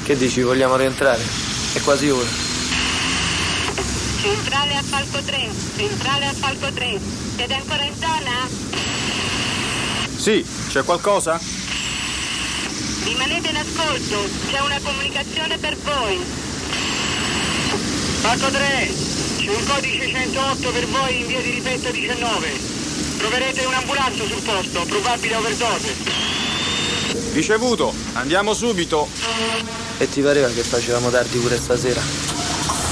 Che dici, vogliamo rientrare? È quasi ora. Centrale a Falco 3, centrale a Falco 3. Siete ancora in zona? Sì, c'è qualcosa? Rimanete in ascolto, c'è una comunicazione per voi. Falco 3, c'è un codice 108 per voi in via di Ripetto 19. Troverete un'ambulanza sul posto, probabile overdose. Ricevuto, andiamo subito. E ti pareva che facevamo tardi pure stasera?